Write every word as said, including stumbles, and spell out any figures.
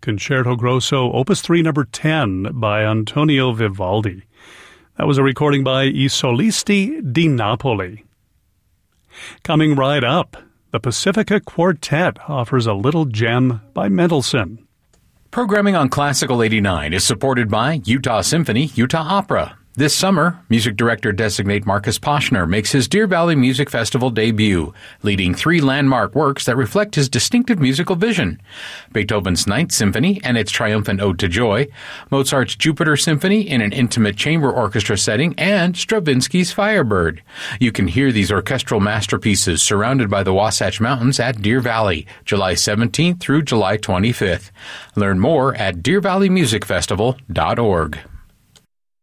Concerto Grosso, Opus three, number ten, by Antonio Vivaldi. That was a recording by I Solisti di Napoli. Coming right up, the Pacifica Quartet offers a little gem by Mendelssohn. Programming on Classical eighty-nine is supported by Utah Symphony, Utah Opera. This summer, music director-designate Marcus Poshner makes his Deer Valley Music Festival debut, leading three landmark works that reflect his distinctive musical vision: Beethoven's Ninth Symphony and its triumphant Ode to Joy, Mozart's Jupiter Symphony in an intimate chamber orchestra setting, and Stravinsky's Firebird. You can hear these orchestral masterpieces surrounded by the Wasatch Mountains at Deer Valley, July seventeenth through July twenty-fifth. Learn more at deer valley music festival dot org.